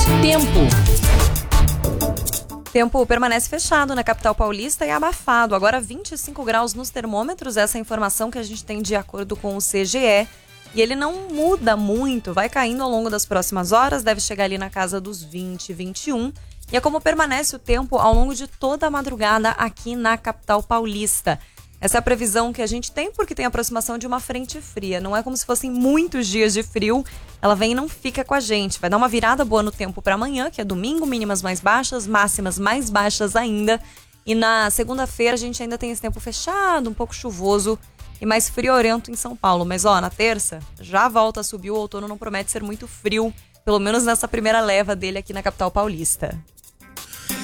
Tempo. Tempo permanece fechado na capital paulista e abafado. Agora 25 graus nos termômetros, essa é a informação que a gente tem de acordo com o CGE. E ele não muda muito, vai caindo ao longo das próximas horas, deve chegar ali na casa dos 20, 21. E é como permanece o tempo ao longo de toda a madrugada aqui na capital paulista. Essa é a previsão que a gente tem porque tem a aproximação de uma frente fria. Não é como se fossem muitos dias de frio. Ela vem e não fica com a gente. Vai dar uma virada boa no tempo para amanhã, que é domingo, mínimas mais baixas, máximas mais baixas ainda. E na segunda-feira a gente ainda tem esse tempo fechado, um pouco chuvoso e mais friorento em São Paulo. Mas na terça já volta a subir. O outono não promete ser muito frio, pelo menos nessa primeira leva dele aqui na capital paulista.